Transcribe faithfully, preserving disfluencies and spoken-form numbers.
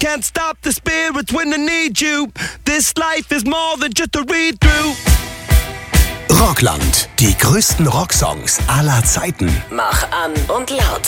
can't stop the spirits when I need you. This life is more than just a read-through. Rockland, die größten Rocksongs aller Zeiten. Mach an und laut.